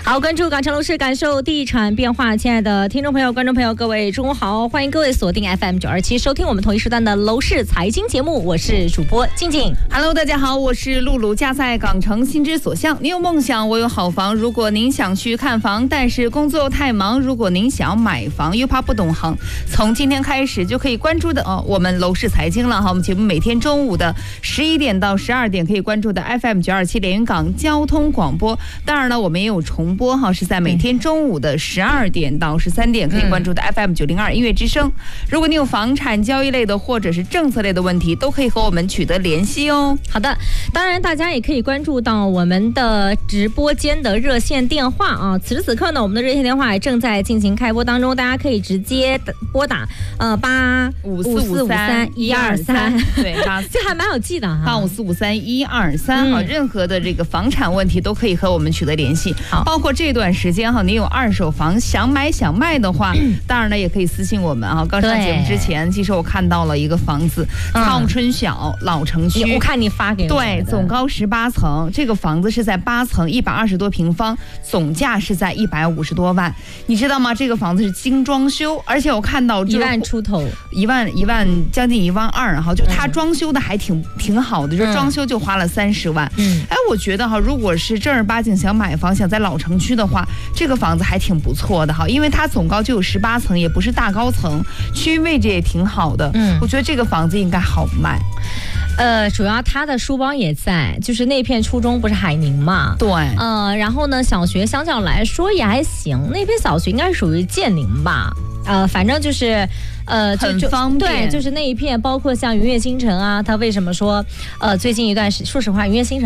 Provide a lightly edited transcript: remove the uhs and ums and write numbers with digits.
好，关注港城楼市，感受地产变化。亲爱的听众朋友、观众朋友，各位中午好，欢迎各位锁定 FM927，收听我们同一时段的楼市财经节目，我是主播静静。 Hello， 大家好，我是露露，家在港城，心之所向。你有梦想，我有好房。如果您想去看房，但是工作太忙；如果您想要买房，又怕不懂行，从今天开始就可以关注的我们楼市财经了哈。我们节目每天中午的11点到12点可以关注的 FM927连云港交通广播。当然了，我们也有重播哈，是在每天中午的12点到13点可以关注的 FM902音乐之声。如果你有房产交易类的或者是政策类的问题，都可以和我们取得联系哦。 好的，当然大家也可以关注到我们的直播间的热线电话啊。此时此刻呢，我们的热线电话也正在进行开播当中，大家可以直接拨打8544531123， 对， 这还蛮好记的哈 ，85443123哈，任何的这个房产问题都可以和我们取得联系。好，包括这段时间哈，你有二手房想买想卖的话，当然呢也可以私信我们啊。刚上节目之前，其实我看到了一个房子，畅春小老城区， 我看你发给我， 对，总高18层，这个房子是在8层，120多平方，总价是在150多万。你知道吗？这个房子是精装修，而且我看到 1万出头 ，1万将近1万2哈，就它装修的还挺好的，就装修就花了30万。哎，我觉得哈，如果是正儿八经想买房，想在老城区的话，这个房子还挺不错的哈，因为它总高就有18层，也不是大高层，区域位置也挺好的。我觉得这个房子应该好卖。 主要它的书帮也在，就是那片初中不是海宁嘛， 对， 然后呢，小学相较来说也还行，那边小学应该属于建宁吧，反正就是。 很方便， 对，就是那一片，包括像云悦新城啊，它为什么说，最近一段时，说实话，云悦新城